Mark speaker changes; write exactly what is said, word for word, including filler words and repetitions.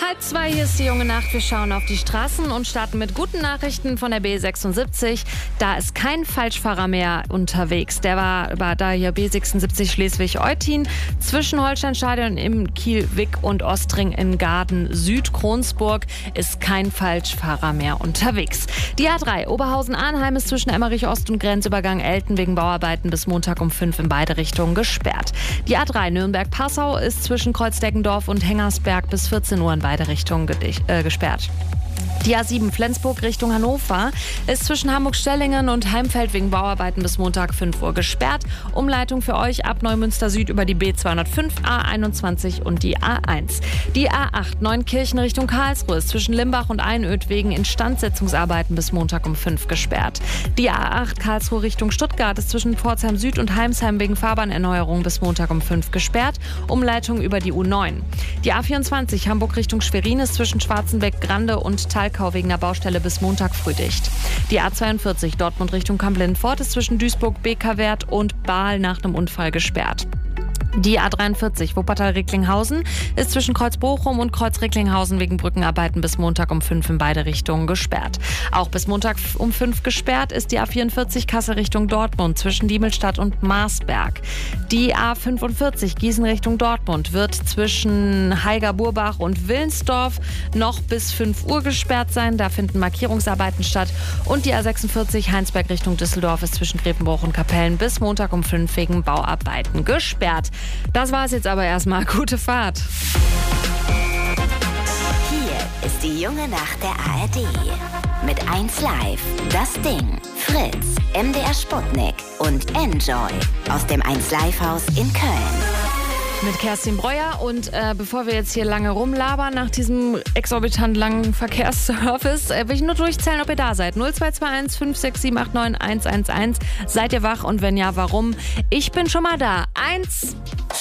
Speaker 1: Halb zwei, hier ist die junge Nacht. Wir schauen auf die Straßen und starten mit guten Nachrichten von der B sechsundsiebzig. Da ist kein Falschfahrer mehr unterwegs. Der war über da hier B sechsundsiebzig Schleswig-Eutin zwischen Holsteinstadion im Kiel-Wick und Ostring in Gaden Süd-Kronsburg ist kein Falschfahrer mehr unterwegs. Die A drei Oberhausen-Arnheim ist zwischen Emmerich-Ost und Grenzübergang Elten wegen Bauarbeiten bis Montag um fünf in beide Richtungen gesperrt. Die A drei Nürnberg-Passau ist zwischen Kreuzdeckenkdorf und Hengersberg bis vierzehn Uhr in beide Richtungen gedicht, äh, gesperrt. Die A sieben Flensburg Richtung Hannover ist zwischen Hamburg-Stellingen und Heimfeld wegen Bauarbeiten bis Montag fünf Uhr gesperrt. Umleitung für euch ab Neumünster Süd über die B zweihundertfünf, A einundzwanzig und die A eins. Die A acht Neunkirchen Richtung Karlsruhe ist zwischen Limbach und Einöd wegen Instandsetzungsarbeiten bis Montag um fünf gesperrt. Die A acht Karlsruhe Richtung Stuttgart ist zwischen Pforzheim Süd und Heimsheim wegen Fahrbahnerneuerung bis Montag um fünf gesperrt. Umleitung über die U neun. Die A vierundzwanzig Hamburg Richtung Schwerin ist zwischen Schwarzenbeck-Grande und Talkau wegen der Baustelle bis Montag früh dicht. Die A zweiundvierzig Dortmund Richtung Kamp-Lennart ist zwischen Duisburg, B K-Wert und Baal nach einem Unfall gesperrt. Die A dreiundvierzig Wuppertal-Recklinghausen ist zwischen Kreuz-Bochum und Kreuz-Recklinghausen wegen Brückenarbeiten bis Montag um fünf in beide Richtungen gesperrt. Auch bis Montag um fünf gesperrt ist die A vierundvierzig Kassel Richtung Dortmund zwischen Diemelstadt und Marsberg. Die A fünfundvierzig Gießen Richtung Dortmund wird zwischen Heiger-Burbach und Willensdorf noch bis fünf Uhr gesperrt sein. Da finden Markierungsarbeiten statt. Und die A sechsundvierzig Heinsberg Richtung Düsseldorf ist zwischen Grevenbruch und Kapellen bis Montag um fünf wegen Bauarbeiten gesperrt. Das war's jetzt aber erstmal. Gute Fahrt.
Speaker 2: Hier ist die junge Nacht der A R D. Mit eins Live, Das Ding, Fritz, M D R Sputnik und Enjoy aus dem eins Live Haus in Köln.
Speaker 1: Mit Kerstin Breuer und äh, bevor wir jetzt hier lange rumlabern nach diesem exorbitant langen Verkehrsservice, äh, will ich nur durchzählen, ob ihr da seid. null zwei zwei eins fünf sechs sieben acht neun eins eins eins. Seid ihr wach und wenn ja, warum? Ich bin schon mal da. Eins,